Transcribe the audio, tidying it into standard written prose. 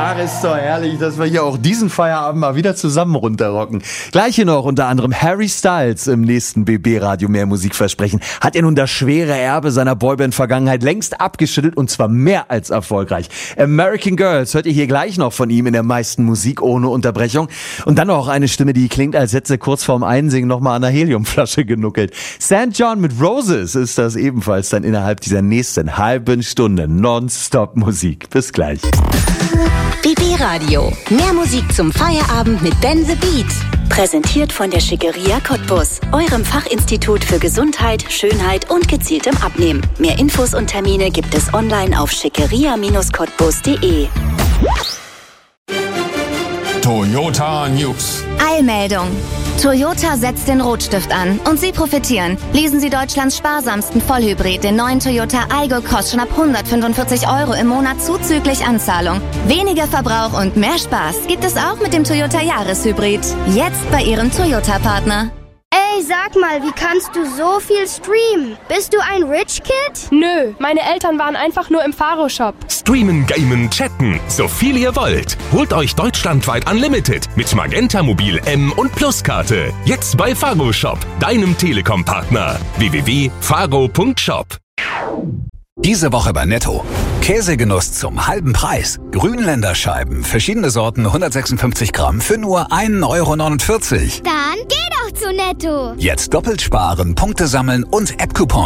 Ach, ist doch herrlich, dass wir hier auch diesen Feierabend mal wieder zusammen runterrocken. Gleich hier noch unter anderem Harry Styles im nächsten BB-Radio Mehr Musik versprechen. Hat er nun das schwere Erbe seiner Boyband-Vergangenheit längst abgeschüttelt und zwar mehr als erfolgreich. American Girls hört ihr hier gleich noch von ihm in der meisten Musik ohne Unterbrechung. Und dann noch eine Stimme, die klingt, als hätte sie kurz vorm Einsingen nochmal an einer Heliumflasche genuckelt. St. John mit Roses ist das ebenfalls dann innerhalb dieser nächsten halben Stunde Non-Stop-Musik. Bis gleich. BB Radio. Mehr Musik zum Feierabend mit Ben the Beat. Präsentiert von der Schickeria Cottbus, eurem Fachinstitut für Gesundheit, Schönheit und gezieltem Abnehmen. Mehr Infos und Termine gibt es online auf schickeria-cottbus.de. Toyota News. Eilmeldung. Toyota setzt den Rotstift an und Sie profitieren. Leasen Sie Deutschlands sparsamsten Vollhybrid, den neuen Toyota Aygo Cross schon ab 145 € im Monat zuzüglich Anzahlung. Weniger Verbrauch und mehr Spaß gibt es auch mit dem Toyota Jahreshybrid. Jetzt bei Ihrem Toyota-Partner. Ey, sag mal, wie kannst du so viel streamen? Bist du ein Rich Kid? Nö, meine Eltern waren einfach nur im Faro-Shop. Streamen, gamen, chatten, so viel ihr wollt. Holt euch deutschlandweit Unlimited mit Magenta Mobil M und Plus-Karte. Jetzt bei Faro-Shop, deinem Telekom-Partner. www.faro.shop. Diese Woche bei Netto. Käsegenuss zum halben Preis. Grünländerscheiben, verschiedene Sorten, 156 Gramm für nur 1,49 €. Dann geh doch zu Netto. Jetzt doppelt sparen, Punkte sammeln und App-Coupon